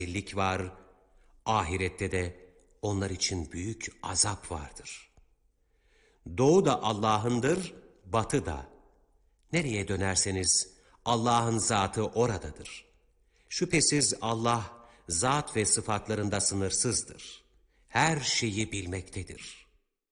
rezillik var, ahirette de onlar için büyük azap vardır. Doğu da Allah'ındır, batı da. Nereye dönerseniz Allah'ın zatı oradadır. Şüphesiz Allah zat ve sıfatlarında sınırsızdır. Her şeyi bilmektedir.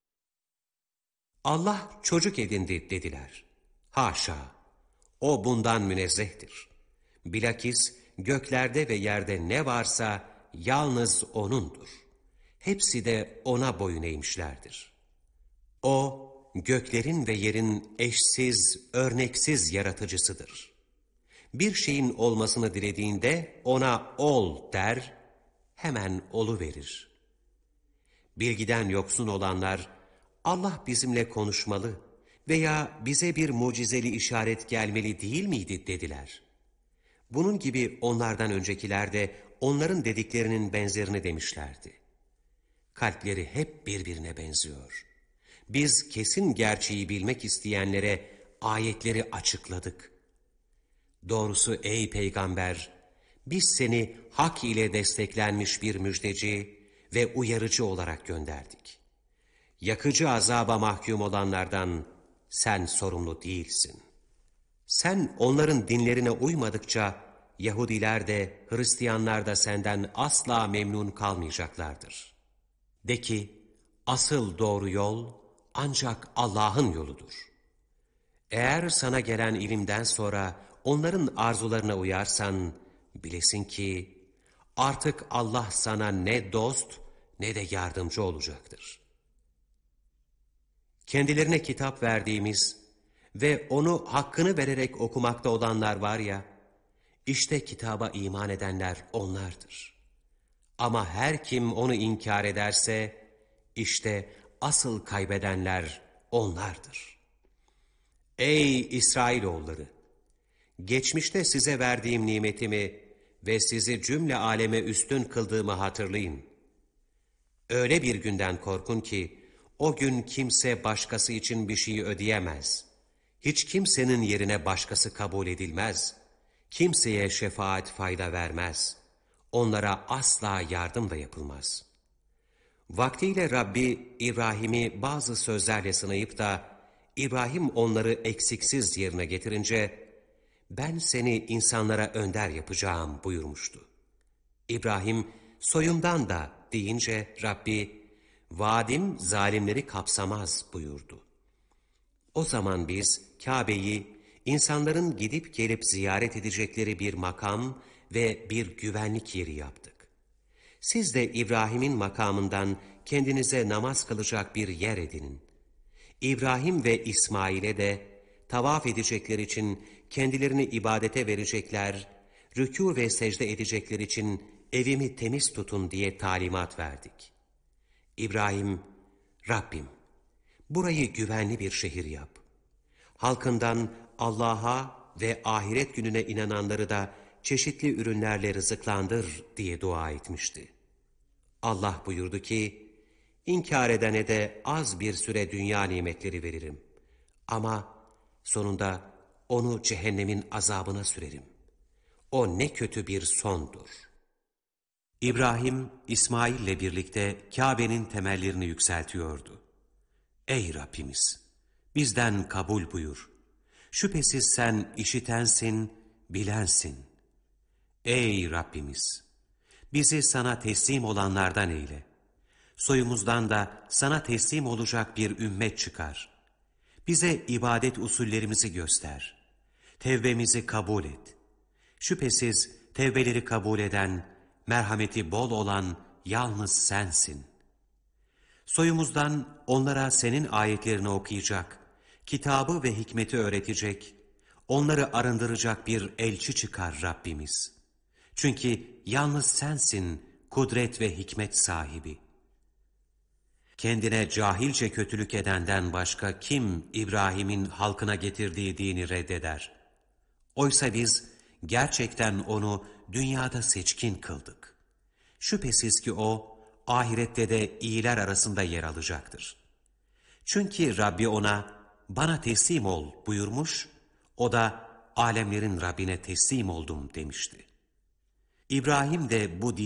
Allah çocuk edindi dediler. Haşa! O bundan münezzehtir. Bilakis göklerde ve yerde ne varsa yalnız O'nundur. Hepsi de O'na boyun eğmişlerdir. O, göklerin ve yerin eşsiz, örneksiz yaratıcısıdır. Bir şeyin olmasını dilediğinde ona ol der, hemen oluverir. Bilgiden yoksun olanlar, Allah bizimle konuşmalı veya bize bir mucizeli işaret gelmeli değil miydi dediler. Bunun gibi onlardan öncekiler de onların dediklerinin benzerini demişlerdi. Kalpleri hep birbirine benziyor. Biz kesin gerçeği bilmek isteyenlere ayetleri açıkladık. Doğrusu ey peygamber, biz seni hak ile desteklenmiş bir müjdeci ve uyarıcı olarak gönderdik. Yakıcı azaba mahkum olanlardan sen sorumlu değilsin. Sen onların dinlerine uymadıkça Yahudiler de Hristiyanlar da senden asla memnun kalmayacaklardır. De ki, asıl doğru yol ancak Allah'ın yoludur. Eğer sana gelen ilimden sonra onların arzularına uyarsan, bilesin ki artık Allah sana ne dost ne de yardımcı olacaktır. Kendilerine kitap verdiğimiz ve onu hakkını vererek okumakta olanlar var ya, işte kitaba iman edenler onlardır. Ama her kim onu inkar ederse, işte asıl kaybedenler onlardır. Ey İsrailoğulları! Geçmişte size verdiğim nimetimi ve sizi cümle aleme üstün kıldığımı hatırlayın. Öyle bir günden korkun ki, o gün kimse başkası için bir şey ödeyemez. Hiç kimsenin yerine başkası kabul edilmez. Kimseye şefaat fayda vermez. Onlara asla yardım da yapılmaz. Vaktiyle Rabbi İbrahim'i bazı sözlerle sınayıp da İbrahim onları eksiksiz yerine getirince ben seni insanlara önder yapacağım buyurmuştu. İbrahim soyumdan da deyince Rabbi vaadim zalimleri kapsamaz buyurdu. O zaman biz Kabe'yi insanların gidip gelip ziyaret edecekleri bir makam ve bir güvenlik yeri yaptık. Siz de İbrahim'in makamından kendinize namaz kılacak bir yer edinin. İbrahim ve İsmail'e de tavaf edecekler için kendilerini ibadete verecekler, rükû ve secde edecekler için evimi temiz tutun diye talimat verdik. İbrahim, Rabbim, burayı güvenli bir şehir yap. Halkından Allah'a ve ahiret gününe inananları da çeşitli ürünlerle rızıklandır diye dua etmişti. Allah buyurdu ki, İnkar edene de az bir süre dünya nimetleri veririm. Ama sonunda onu cehennemin azabına sürerim. O ne kötü bir sondur. İbrahim, İsmail'le birlikte Kabe'nin temellerini yükseltiyordu. Ey Rabbimiz! Bizden kabul buyur. Şüphesiz sen işitensin, bilensin. Ey Rabbimiz! Bizi sana teslim olanlardan eyle. Soyumuzdan da sana teslim olacak bir ümmet çıkar. Bize ibadet usullerimizi göster. Tevbemizi kabul et. Şüphesiz tevbeleri kabul eden, merhameti bol olan yalnız sensin. Soyumuzdan onlara senin ayetlerini okuyacak, kitabı ve hikmeti öğretecek, onları arındıracak bir elçi çıkar Rabbimiz. Çünkü yalnız sensin kudret ve hikmet sahibi. Kendine cahilce kötülük edenden başka kim İbrahim'in halkına getirdiği dini reddeder? Oysa biz gerçekten onu dünyada seçkin kıldık. Şüphesiz ki o ahirette de iyiler arasında yer alacaktır. Çünkü Rabbi ona bana teslim ol buyurmuş, o da alemlerin Rabbine teslim oldum demişti. İbrahim de bu